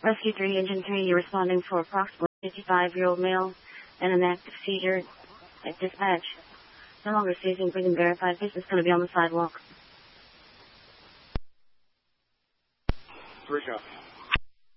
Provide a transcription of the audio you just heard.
Rescue 3, Engine 3, you're responding for approximately 55-year-old male and an active seizure at dispatch. No longer seizing, breathing verified. Patient's going to be on the sidewalk. 3 shots.